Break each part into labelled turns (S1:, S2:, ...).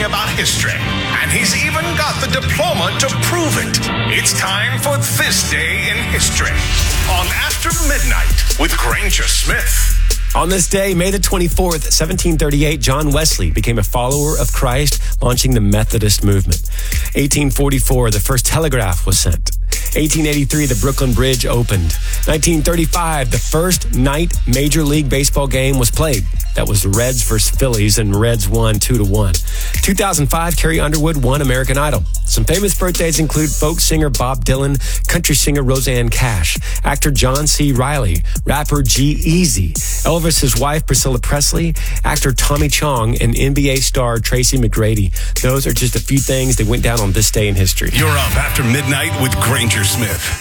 S1: everything about history, and he's even got the diploma to prove it. It's time for This Day in History on After Midnight with Granger Smith.
S2: On this day, May the 24th, 1738, John Wesley became a follower of Christ, launching the Methodist movement. 1844, the first telegraph was sent. 1883, the Brooklyn Bridge opened. 1935, the first night Major League Baseball game was played. That was the Reds versus Phillies, and Reds won 2-1. 2005, Carrie Underwood won American Idol. Some famous birthdays include folk singer Bob Dylan, country singer Roseanne Cash, actor John C. Reilly, rapper G-Eazy, Elvis's wife Priscilla Presley, actor Tommy Chong, and NBA star Tracy McGrady. Those are just a few things that went down on this day in history.
S1: You're up After Midnight with Granger Smith.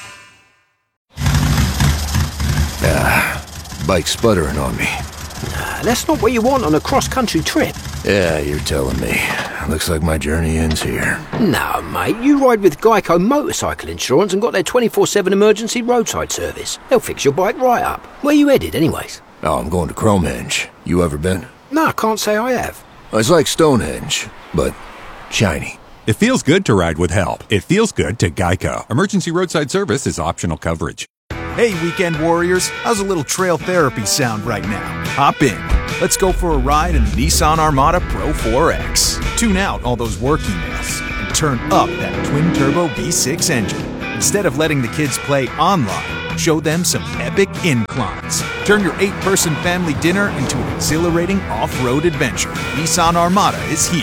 S3: Bike's sputtering on me.
S4: That's not what you want on a cross-country trip.
S3: Yeah, you're telling me. Looks like my journey ends here.
S4: No, mate, you ride with Geico Motorcycle Insurance and got their 24/7 emergency roadside service. They'll fix your bike right up. Where you headed, anyways?
S3: Oh, I'm going to Cromehenge. You ever been?
S4: No, I can't say I have.
S3: It's like Stonehenge, but shiny.
S5: It feels good to ride with help. It feels good to Geico. Emergency roadside service is optional coverage.
S6: Hey, weekend warriors, how's a little trail therapy sound right now? Hop in. Let's go for a ride in the Nissan Armada Pro 4X. Tune out all those work emails and turn up that twin-turbo V6 engine. Instead of letting the kids play online, show them some epic inclines. Turn your 8-person family dinner into an exhilarating off-road adventure. Nissan Armada is here.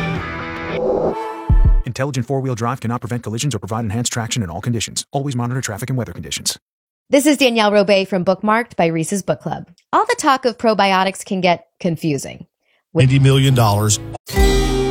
S6: Intelligent four-wheel drive cannot prevent collisions or provide enhanced traction in all conditions. Always monitor traffic and weather conditions.
S7: This is Danielle Robay from Bookmarked by Reese's Book Club. All the talk of probiotics can get confusing.
S8: $90 million.